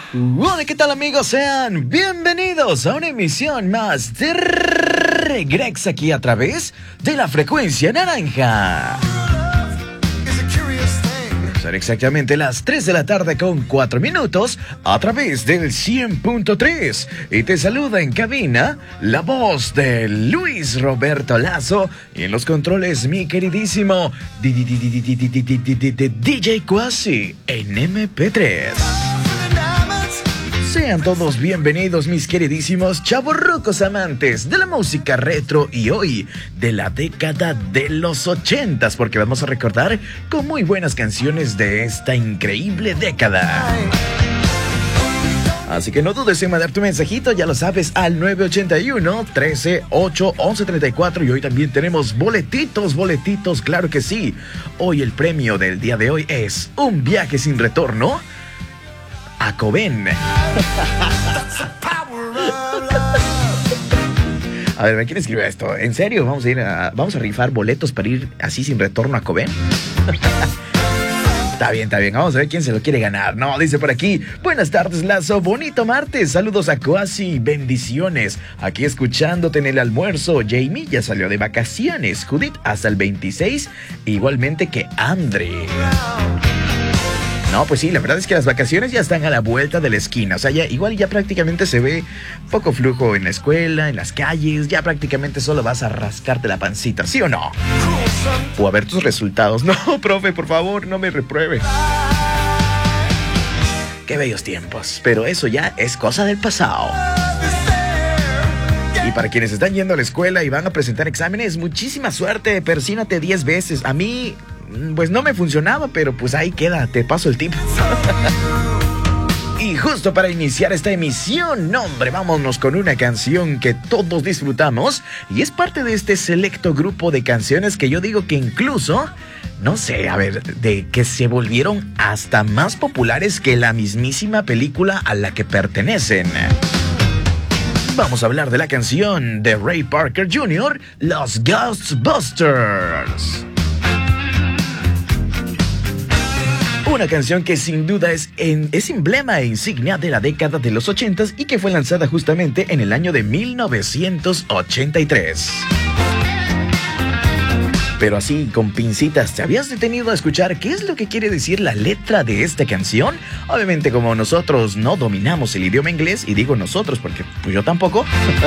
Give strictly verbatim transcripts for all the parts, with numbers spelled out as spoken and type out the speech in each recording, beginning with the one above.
Hola, ¿qué tal, amigos? Sean bienvenidos a una emisión más de Regrex aquí a través de la frecuencia naranja. Son exactamente las tres de la tarde con cuatro minutos a través del cien punto tres. Y te saluda en cabina la voz de Luis Roberto Lazo. Y en los controles, mi queridísimo D J Quasi en eme pe tres. Sean todos bienvenidos, mis queridísimos chavorrucos amantes de la música retro y hoy de la década de los ochentas, porque vamos a recordar con muy buenas canciones de esta increíble década. Así que no dudes en mandar tu mensajito, ya lo sabes, al nueve ochenta y uno, trece, ocho, once, treinta y cuatro. Y hoy también tenemos boletitos, boletitos, claro que sí. Hoy el premio del día de hoy es un viaje sin retorno a Coven. A ver, ¿quién escribió esto? ¿En serio? ¿Vamos a ir a, vamos a rifar boletos para ir así sin retorno a Coven? Está bien, está bien. Vamos a ver quién se lo quiere ganar. No, dice por aquí. Buenas tardes, Lazo. Bonito martes. Saludos a Coasi. Bendiciones. Aquí escuchándote en el almuerzo. Jamie ya salió de vacaciones. Judith hasta el veintiséis. Igualmente que Andre. No, pues sí, la verdad es que las vacaciones ya están a la vuelta de la esquina. O sea, ya igual ya prácticamente se ve poco flujo en la escuela, en las calles. Ya prácticamente solo vas a rascarte la pancita, ¿sí o no? O a ver tus resultados. No, profe, por favor, no me repruebe. Qué bellos tiempos. Pero eso ya es cosa del pasado. Y para quienes están yendo a la escuela y van a presentar exámenes, muchísima suerte. Persínate diez veces. A mí, pues no me funcionaba, pero pues ahí queda, te paso el tip. Y justo para iniciar esta emisión, no, hombre, vámonos con una canción que todos disfrutamos y es parte de este selecto grupo de canciones que yo digo que incluso, no sé, a ver, de que se volvieron hasta más populares que la mismísima película a la que pertenecen. Vamos a hablar de la canción de Ray Parker junior, Los Ghostbusters. Una canción que sin duda es, en, es emblema e insignia de la década de los ochentas y que fue lanzada justamente en el año de mil novecientos ochenta y tres. Pero así, con pincitas, ¿te habías detenido a escuchar qué es lo que quiere decir la letra de esta canción? Obviamente, como nosotros no dominamos el idioma inglés, y digo nosotros porque pues yo tampoco...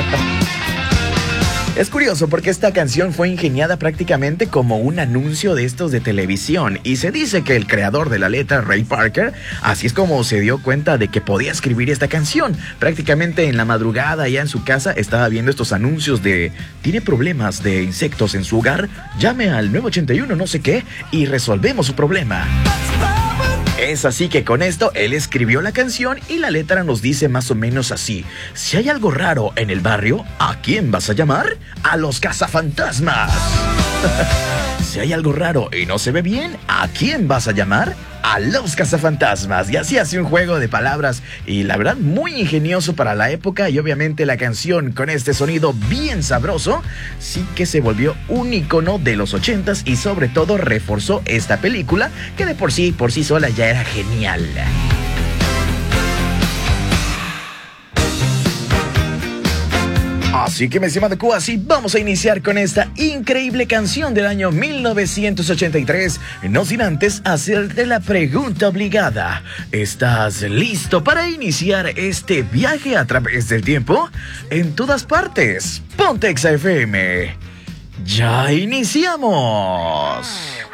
Es curioso porque esta canción fue ingeniada prácticamente como un anuncio de estos de televisión y se dice que el creador de la letra, Ray Parker, así es como se dio cuenta de que podía escribir esta canción. Prácticamente en la madrugada allá en su casa estaba viendo estos anuncios de ¿tiene problemas de insectos en su hogar? Llame al nueve ochenta y uno no sé qué y resolvemos su problema. Es así que con esto él escribió la canción y la letra nos dice más o menos así: si hay algo raro en el barrio, ¿a quién vas a llamar? A los cazafantasmas. Si hay algo raro y no se ve bien, ¿a quién vas a llamar? A los cazafantasmas. Y así hace un juego de palabras y la verdad muy ingenioso para la época, y obviamente la canción con este sonido bien sabroso sí que se volvió un icono de los ochentas y sobre todo reforzó esta película que de por sí, por sí sola ya era genial. Así que, me estima de Cuba, así vamos a iniciar con esta increíble canción del año mil novecientos ochenta y tres, no sin antes hacerte la pregunta obligada. ¿Estás listo para iniciar este viaje a través del tiempo? En todas partes, Ponte Exa F M. ¡Ya iniciamos!